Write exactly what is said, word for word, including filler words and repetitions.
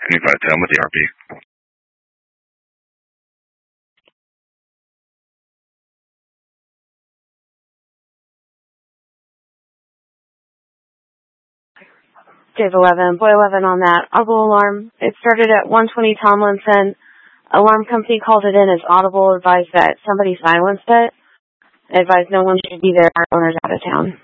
twenty-five ten with the R P. Dave eleven, Boy eleven on that audible alarm. It started at one twenty Tomlinson. Alarm company called it in as audible, advised that somebody silenced it. Advised no one should be there, owner's out of town.